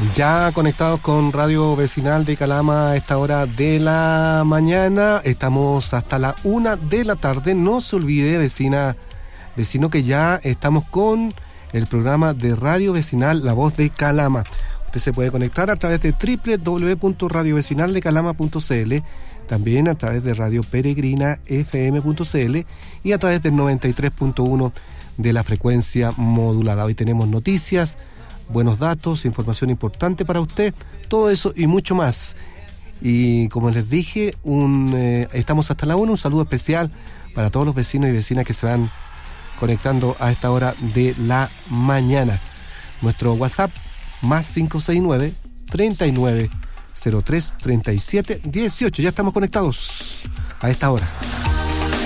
Ya conectados con Radio Vecinal de Calama a esta hora de la mañana. Estamos hasta la 1 de la tarde. No se olvide, vecino, que ya estamos con el programa de Radio Vecinal La Voz de Calama. Usted se puede conectar a través de www.radiovecinaldecalama.cl, también a través de Radio Peregrina FM.cl y a través del 93.1 de la frecuencia modulada. Hoy tenemos noticias, buenos datos, información importante para usted, todo eso y mucho más. Y como les dije, estamos hasta la 1. Un saludo especial para todos los vecinos y vecinas que se van conectando a esta hora de la mañana. Nuestro WhatsApp más 569 39 03 37 18. Ya estamos conectados a esta hora.